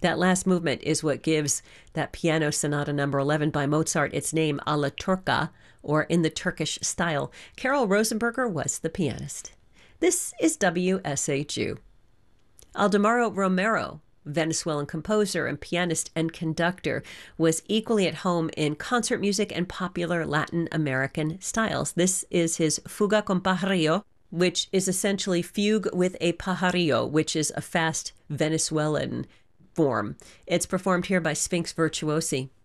That last movement is what gives that Piano Sonata number 11 by Mozart its name, alla turca, or in the Turkish style. Carol Rosenberger was the pianist. This is WSHU. Aldemaro Romero, Venezuelan composer and pianist and conductor, was equally at home in concert music and popular Latin American styles. This is his Fuga con Pajarillo, which is essentially fugue with a pajarillo, which is a fast Venezuelan form. It's performed here by Sphinx Virtuosi.